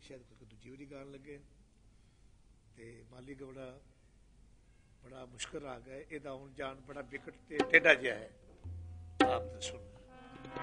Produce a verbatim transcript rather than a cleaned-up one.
शायद कोई दूजी बारी गान लगे तो माली गवड़ा बड़ा मुश्किल आ गया, यदा आउन जान बड़ा विकट ते टेढ़ा जिहा है। आप सुन